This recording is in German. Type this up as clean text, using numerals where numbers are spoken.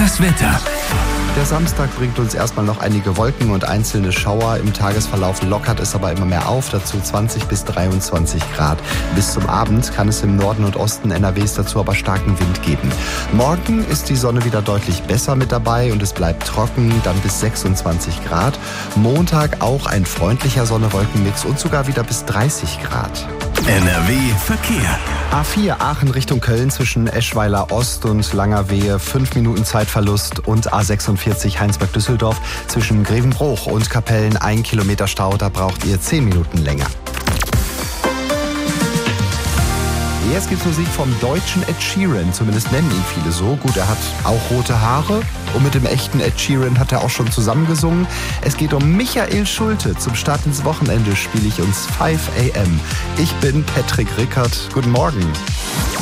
Das Wetter. Der Samstag bringt uns erstmal noch einige Wolken und einzelne Schauer. Im Tagesverlauf lockert es aber immer mehr auf, dazu 20 bis 23 Grad. Bis zum Abend kann es im Norden und Osten NRWs dazu aber starken Wind geben. Morgen ist die Sonne wieder deutlich besser mit dabei und es bleibt trocken, dann bis 26 Grad. Montag auch ein freundlicher Sonne-Wolken-Mix und sogar wieder bis 30 Grad. NRW Verkehr. A4 Aachen Richtung Köln zwischen Eschweiler Ost und Langerwehe 5 Minuten Zeitverlust und A46 Heinsberg-Düsseldorf zwischen Grevenbruch und Kapellen 1 Kilometer Stau, da braucht ihr 10 Minuten länger. Jetzt gibt's Musik vom deutschen Ed Sheeran, zumindest nennen ihn viele so. Gut, er hat auch rote Haare und mit dem echten Ed Sheeran hat er auch schon zusammengesungen. Es geht um Michael Schulte. Zum Start ins Wochenende spiele ich uns 5 AM. Ich bin Patrick Rickert. Guten Morgen.